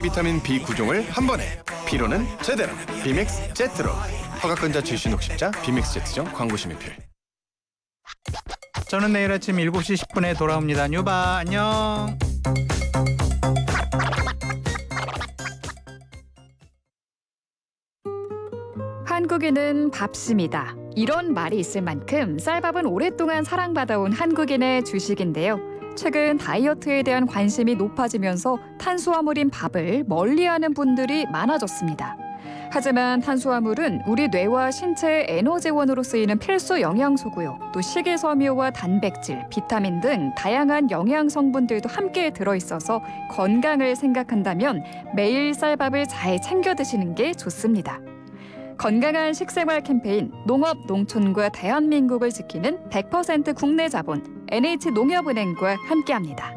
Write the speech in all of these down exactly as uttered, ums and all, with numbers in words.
비타민 비 구 종을 한 번에 피로는 제대로 비맥스 제트로. 허가권자 출신 혹십자 비맥스 제트점 광고 심의필. 저는 내일 아침 일곱 시 십 분에 돌아옵니다. 뉴바 안녕. 한국인은 밥심이다. 이런 말이 있을 만큼 쌀밥은 오랫동안 사랑받아온 한국인의 주식인데요. 최근 다이어트에 대한 관심이 높아지면서 탄수화물인 밥을 멀리하는 분들이 많아졌습니다. 하지만 탄수화물은 우리 뇌와 신체의 에너지원으로 쓰이는 필수 영양소고요. 또 식이섬유와 단백질, 비타민 등 다양한 영양 성분들도 함께 들어있어서 건강을 생각한다면 매일 쌀밥을 잘 챙겨 드시는 게 좋습니다. 건강한 식생활 캠페인 농업, 농촌과 대한민국을 지키는 백 퍼센트 국내 자본 엔에이치농협은행과 함께합니다.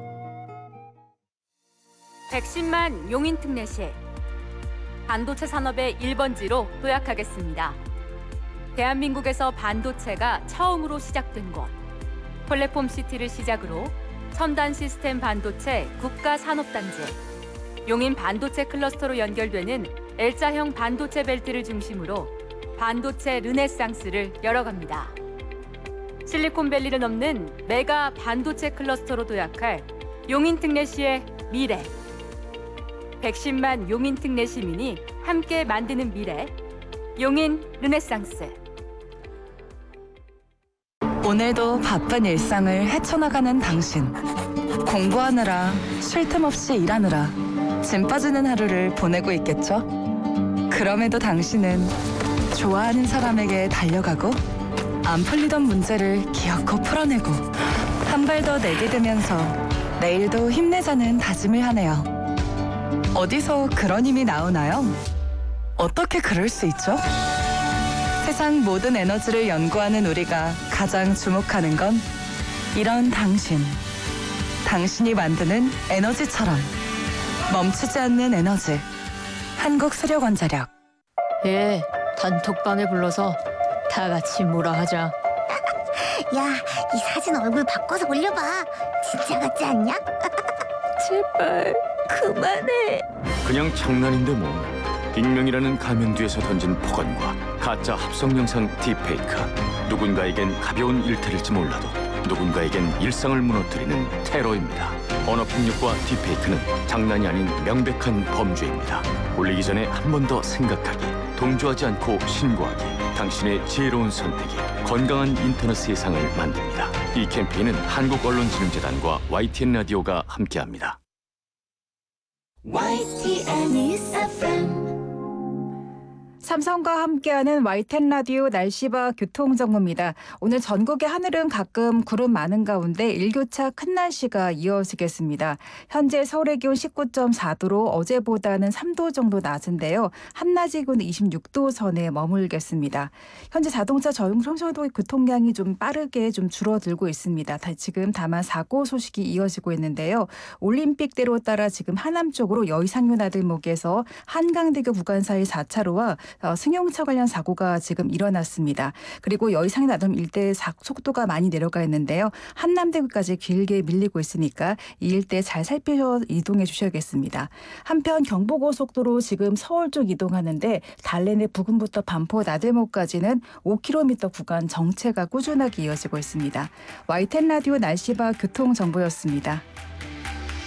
백십만 용인특례시 반도체 산업의 일 번지로 도약하겠습니다. 대한민국에서 반도체가 처음으로 시작된 곳, 플랫폼시티를 시작으로 첨단 시스템 반도체 국가산업단지, 용인 반도체 클러스터로 연결되는 L자형 반도체 벨트를 중심으로 반도체 르네상스를 열어갑니다. 실리콘밸리를 넘는 메가 반도체 클러스터로 도약할 용인특례시의 미래. 백십만 용인특례 시민이 함께 만드는 미래. 용인 르네상스. 오늘도 바쁜 일상을 헤쳐나가는 당신. 공부하느라, 쉴 틈 없이 일하느라 짐 빠지는 하루를 보내고 있겠죠? 그럼에도 당신은 좋아하는 사람에게 달려가고 안 풀리던 문제를 기어코 풀어내고 한 발 더 내디디면서 내일도 힘내자는 다짐을 하네요. 어디서 그런 힘이 나오나요? 어떻게 그럴 수 있죠? 세상 모든 에너지를 연구하는 우리가 가장 주목하는 건 이런 당신. 당신이 만드는 에너지처럼 멈추지 않는 에너지. 한국수력원자력. 예, 단톡방에 불러서 다 같이 뭐라 하자. 야, 이 사진 얼굴 바꿔서 올려봐. 진짜 같지 않냐? 제발 그만해. 그냥 장난인데 뭐. 익명이라는 가면 뒤에서 던진 폭언과 가짜 합성 영상 딥페이크. 누군가에겐 가벼운 일탈일지 몰라도 누군가에겐 일상을 무너뜨리는 테러입니다. 언어 폭력과 딥페이크는 장난이 아닌 명백한 범죄입니다. 올리기 전에 한 번 더 생각하기, 동조하지 않고 신고하기. 당신의 지혜로운 선택이 건강한 인터넷 세상을 만듭니다. 이 캠페인은 한국언론진흥재단과 와이티엔 라디오가 함께합니다. 와이티엔 에프엠. 삼성과 함께하는 와이텐 라디오 날씨와 교통정보입니다. 오늘 전국의 하늘은 가끔 구름 많은 가운데 일교차 큰 날씨가 이어지겠습니다. 현재 서울의 기온 십구 점 사 도로 어제보다는 삼 도 정도 낮은데요. 한낮의 기온은 이십육 도 선에 머물겠습니다. 현재 자동차 전용 청소도 교통량이 좀 빠르게 좀 줄어들고 있습니다. 지금 다만 사고 소식이 이어지고 있는데요. 올림픽대로 따라 지금 하남 쪽으로 여의상류 나들목에서 한강대교 구간 사이 사 차로와 어, 승용차 관련 사고가 지금 일어났습니다. 그리고 여의상류 나들목 일대 속도가 많이 내려가 있는데요. 한남대교까지 길게 밀리고 있으니까 이 일대 잘 살펴서 이동해 주셔야겠습니다. 한편 경부고속도로 지금 서울 쪽 이동하는데 달래내 부근부터 반포 나들목까지는 오 킬로미터 구간 정체가 꾸준하게 이어지고 있습니다. 와이텐 라디오 날씨와 교통정보였습니다.